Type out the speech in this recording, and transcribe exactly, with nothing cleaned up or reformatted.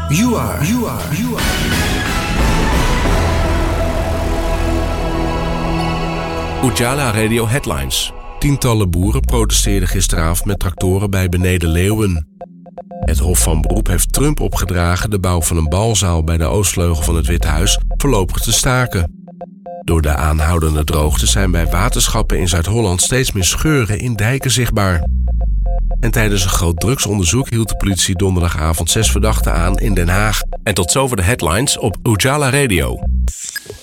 You are, you are, you are. Ujala Radio Headlines. Tientallen boeren protesteerden gisteravond met tractoren bij Beneden Leeuwen. Het Hof van Beroep heeft Trump opgedragen de bouw van een balzaal bij de oostvleugel van het Witte Huis voorlopig te staken. Door de aanhoudende droogte zijn bij waterschappen in Zuid-Holland steeds meer scheuren in dijken zichtbaar. En tijdens een groot drugsonderzoek hield de politie donderdagavond zes verdachten aan in Den Haag. En tot zover de headlines op Ujala Radio.